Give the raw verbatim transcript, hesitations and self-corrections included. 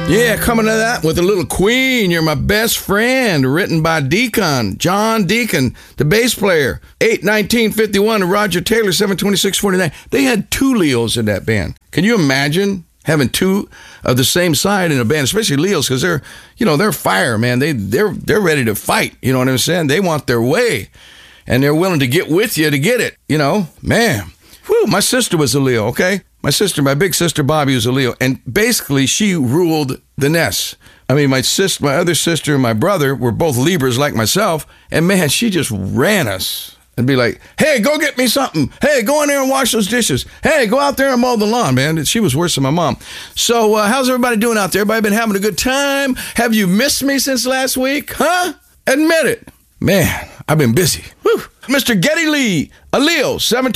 Yeah, coming to that with a little Queen, You're My Best Friend, written by Deacon, John Deacon, the bass player, eight nineteen fifty-one, and Roger Taylor, seven twenty-six forty-nine. They had two Leos in that band. Can you imagine having two of the same side in a band, especially Leos, because they're, you know, they're fire, man. They, they're, they're ready to fight, you know what I'm saying? They want their way, and they're willing to get with you to get it, you know? Man, whew, my sister was a Leo, okay? My sister, my big sister Bobby was a Leo, and basically she ruled the nest. I mean, my sister, my other sister and my brother were both Libras like myself, and man, she just ran us and be like, hey, go get me something. Hey, go in there and wash those dishes. Hey, go out there and mow the lawn, man. She was worse than my mom. So uh, how's everybody doing out there? Everybody been having a good time? Have you missed me since last week? Huh? Admit it. Man, I've been busy. Whew. Mister Geddy Lee, a Leo, seven